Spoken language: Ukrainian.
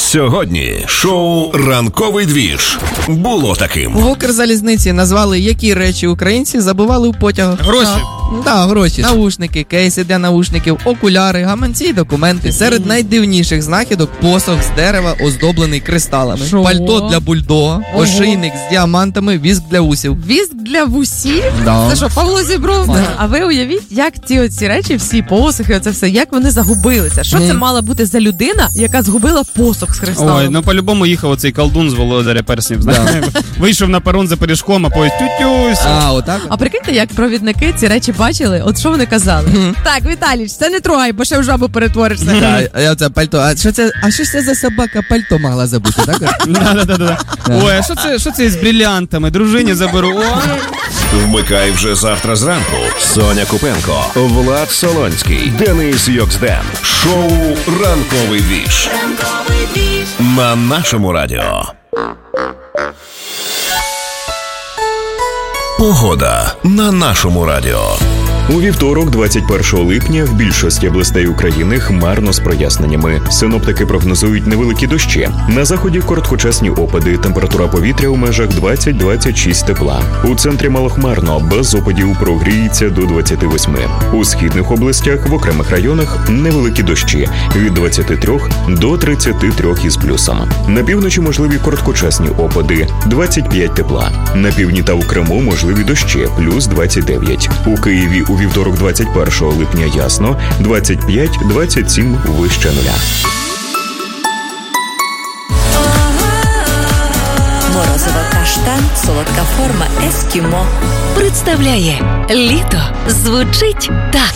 Сьогодні шоу «Ранковий двіж» було таким. В Укрзалізниці назвали, які речі українці забували в потягах. Гроші. Так, гроші. Наушники, кейси для наушників, окуляри, гаманці і документи. Серед найдивніших знахідок посох з дерева, оздоблений кристалами. Шо? Пальто для бульдога, ошийник з діамантами, віск для вусів. Віск для вусів? Да. Це що, Павло Зібров? Да. А ви уявіть, як ці оці речі, всі посохи, оце все, як вони загубилися? Що це мала бути за людина, яка згубила посох з кристалом? Ой, ну по-любому їхав оцей колдун з Володаря перснів, знаєш. Вийшов на перон за пиріжком, а потім тютюсь. Отак? А прикиньте, як провідники ці речі бачили, от що вони казали? Так, Віталіч, це не трогай, бо ще в жабу перетворишся. А це пальто. А що це за собака пальто могла забути, так? Да. Ой, а що це із брилянтами? Дружині заберу. Вмикай вже завтра зранку. Соня Купенко, Влад Солонський, Денис Йоксден. Шоу «Ранковий двіж» на нашому радіо. Погода на нашому радіо. У вівторок, 21 липня, в більшості областей України хмарно з проясненнями. Синоптики прогнозують невеликі дощі. На заході короткочасні опади, температура повітря у межах 20-26 тепла. У центрі малохмарно, без опадів прогріється до 28. У східних областях в окремих районах невеликі дощі від 23 до 33 із плюсом. На півночі можливі короткочасні опади, 25 тепла. На півдні та у Криму можливі дощі, плюс 29. У Києві у вівторок 21 липня ясно, 25-27 вище нуля. Морозиво каштан, солодка форма ескімо. Представляє літо звучить так.